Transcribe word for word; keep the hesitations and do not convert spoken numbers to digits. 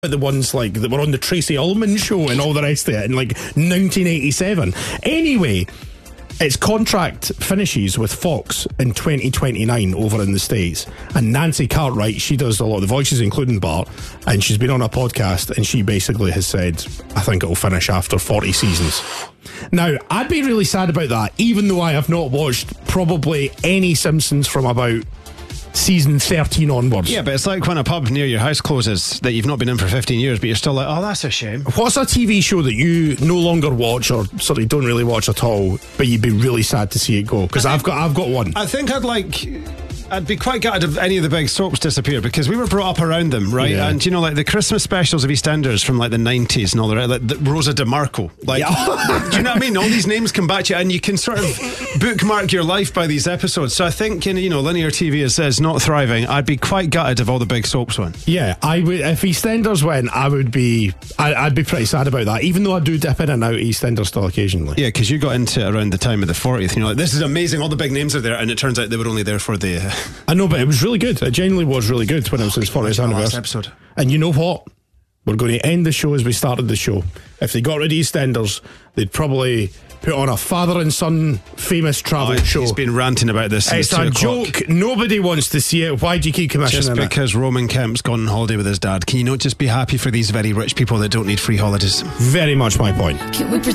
the ones like that were on the Tracy Ullman show and all the rest of it in like nineteen eighty-seven. Anyway, its contract finishes with Fox in twenty twenty-nine over in the States, and Nancy Cartwright, she does a lot of the voices including Bart, and she's been on a podcast and she basically has said, I think it'll finish after forty seasons. Now, I'd be really sad about that, even though I have not watched probably any Simpsons from about season thirteen onwards. Yeah, but it's like when a pub near your house closes that you've not been in for fifteen years, but you're still like, oh, that's a shame. What's a T V show that you no longer watch, or sort of don't really watch at all, but you'd be really sad to see it go? Because I've got I've got one. I think I'd like... I'd be quite gutted if any of the big soaps disappear, because we were brought up around them, right? Yeah. And you know, like the Christmas specials of EastEnders from like the nineties and all that, like the Rosa DeMarco, like, Yeah. do you know what I mean? All these names come back to you, and you can sort of bookmark your life by these episodes. So I think, you know, linear T V is, is not thriving. I'd be quite gutted if all the big soaps went. Yeah, I would. If EastEnders went, I would be. I, I'd be pretty sad about that. Even though I do dip in and out EastEnders still occasionally. Yeah, because you got into it around the time of the fortieth, and you're like, this is amazing. All the big names are there, and it turns out they were only there for the. Uh, I know, but it was really good. It genuinely was really good when it was his fortieth anniversary episode. And you know what? We're going to end the show as we started the show. If they got rid of EastEnders, they'd probably put on a father and son famous travel oh, show. He's been ranting about this since It's a two joke. Nobody wants to see it. Why do you keep commissioning Just because it? Roman Kemp's gone on holiday with his dad, can you not just be happy for these very rich people that don't need free holidays? Very much my point.